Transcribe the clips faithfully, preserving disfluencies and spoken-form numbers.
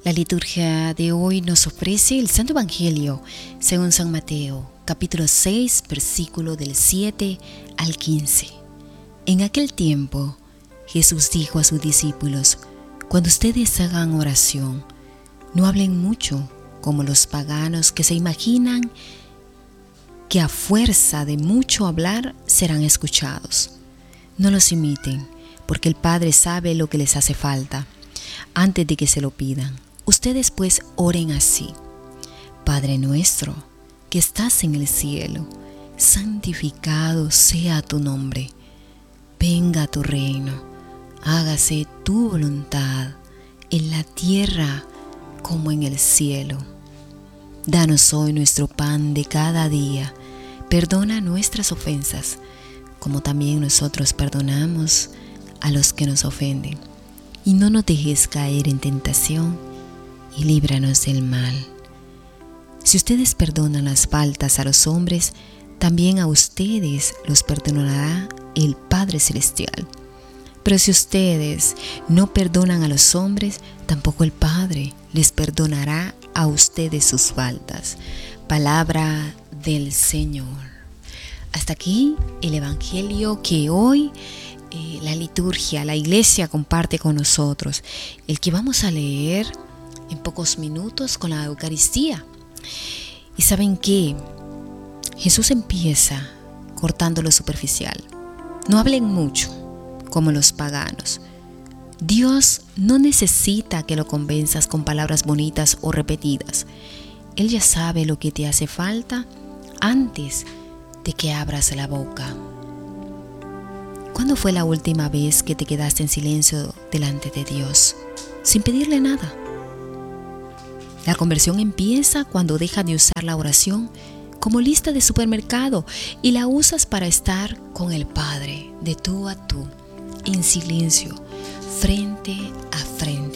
La liturgia de hoy nos ofrece el Santo Evangelio según San Mateo, capítulo seis, versículo del siete al quince. En aquel tiempo, Jesús dijo a sus discípulos: cuando ustedes hagan oración, no hablen mucho como los paganos que se imaginan que a fuerza de mucho hablar serán escuchados. No los imiten, porque el Padre sabe lo que les hace falta antes de que se lo pidan. Ustedes pues oren así: Padre nuestro, que estás en el cielo, santificado sea tu nombre. Venga tu reino, hágase tu voluntad, en la tierra como en el cielo. Danos hoy nuestro pan de cada día. Perdona nuestras ofensas, como también nosotros perdonamos a los que nos ofenden. Y no nos dejes caer en tentación, y líbranos del mal. Si ustedes perdonan las faltas a los hombres, también a ustedes los perdonará el Padre Celestial. Pero si ustedes no perdonan a los hombres, tampoco el Padre les perdonará a ustedes sus faltas. Palabra del Señor. Hasta aquí el Evangelio que hoy eh, la liturgia, la iglesia comparte con nosotros. El que vamos a leer en pocos minutos con la Eucaristía. ¿Y saben qué? Jesús empieza cortando lo superficial. No hablen mucho como los paganos. Dios no necesita que lo convenzas con palabras bonitas o repetidas. Él ya sabe lo que te hace falta antes de que abras la boca. ¿Cuándo fue la última vez que te quedaste en silencio delante de Dios, sin pedirle nada? La conversión empieza cuando dejas de usar la oración como lista de supermercado y la usas para estar con el Padre de tú a tú, en silencio, frente a frente.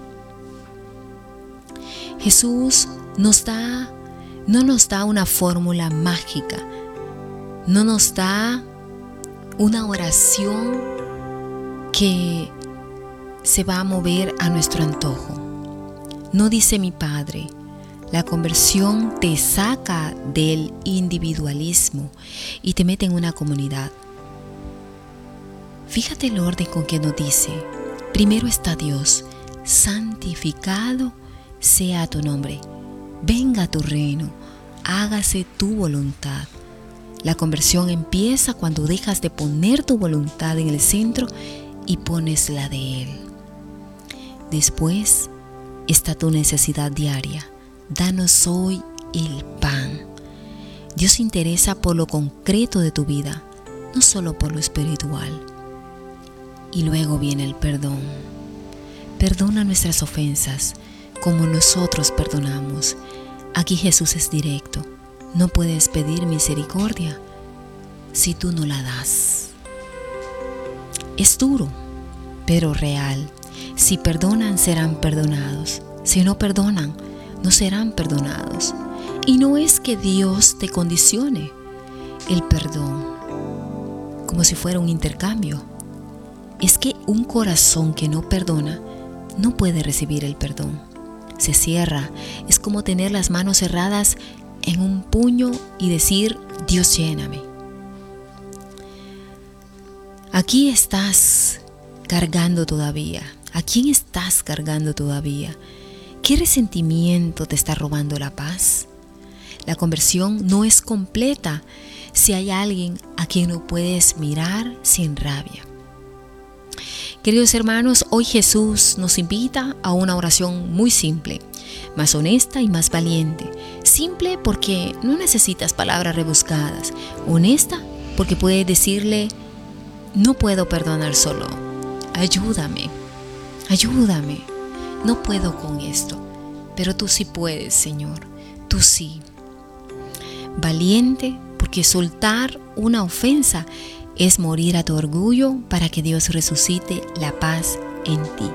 Jesús nos da, no nos da una fórmula mágica, no nos da una oración que se va a mover a nuestro antojo. No dice mi Padre. La conversión te saca del individualismo y te mete en una comunidad. Fíjate el orden con que nos dice: primero está Dios, santificado sea tu nombre, venga tu reino, hágase tu voluntad. La conversión empieza cuando dejas de poner tu voluntad en el centro y pones la de Él. Después está tu necesidad diaria. Danos hoy el pan. Dios se interesa por lo concreto de tu vida, no solo por lo espiritual. Y luego viene el perdón. Perdona nuestras ofensas como nosotros perdonamos. Aquí Jesús es directo. No puedes pedir misericordia si tú no la das. Es duro, pero real. Si perdonan, serán perdonados. Si no perdonan, no serán perdonados. Y no es que Dios te condicione el perdón como si fuera un intercambio. Es que un corazón que no perdona no puede recibir el perdón. Se cierra. Es como tener las manos cerradas en un puño y decir: Dios, lléname. Aquí estás cargando todavía. ¿A quién estás cargando todavía? ¿Qué resentimiento te está robando la paz? La conversión no es completa si hay alguien a quien no puedes mirar sin rabia. Queridos hermanos, hoy Jesús nos invita a una oración muy simple, más honesta y más valiente. Simple porque no necesitas palabras rebuscadas. Honesta porque puedes decirle: no puedo perdonar solo. Ayúdame, ayúdame. No puedo con esto, pero tú sí puedes, Señor. Tú sí. Valiente porque soltar una ofensa es morir a tu orgullo para que Dios resucite la paz en ti.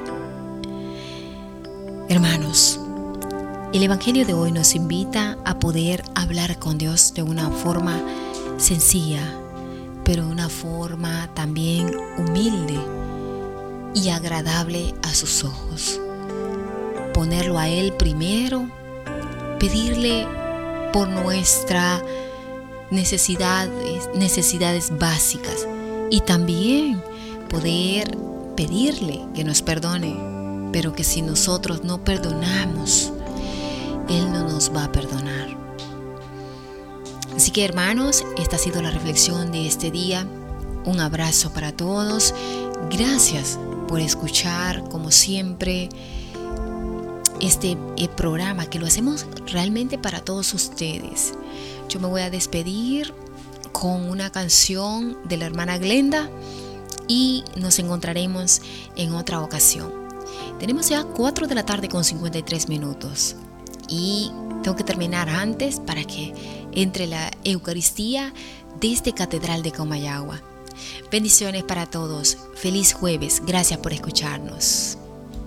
Hermanos, el Evangelio de hoy nos invita a poder hablar con Dios de una forma sencilla, pero de una forma también humilde y agradable a sus ojos. ponerlo a Él primero, pedirle por nuestras necesidades, necesidades básicas, y también poder pedirle que nos perdone, pero que si nosotros no perdonamos, Él no nos va a perdonar. Así que, hermanos, esta ha sido la reflexión de este día. Un abrazo para todos. Gracias por escuchar, como siempre, este eh, programa que lo hacemos realmente para todos ustedes. Yo me voy a despedir con una canción de la hermana Glenda y nos encontraremos en otra ocasión. Tenemos ya cuatro de la tarde con cincuenta y tres minutos y tengo que terminar antes para que entre la Eucaristía desde Catedral de Comayagua. Bendiciones para todos. Feliz jueves. Gracias por escucharnos.